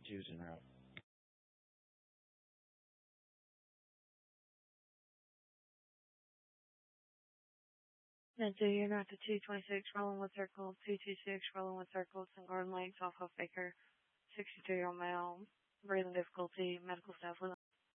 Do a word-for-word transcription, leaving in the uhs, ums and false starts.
using route. Then two, you're not to two twenty-six, rolling with circle, two two six, rolling with circle, Saint Garden Lakes, off of Baker, sixty-two year old male, breathing difficulty, medical staff.